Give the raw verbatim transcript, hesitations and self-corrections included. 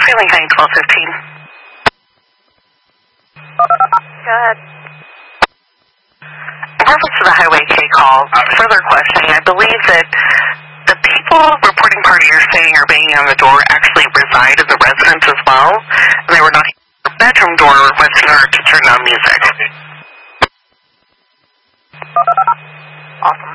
Feeling High twelve fifteen. Go ahead. In reference to the Highway K call, further questioning, I believe that the people reporting party you're saying are banging on the door actually reside in the residence as well, and they were knocking on the bedroom door requesting her to turn down music. Awesome.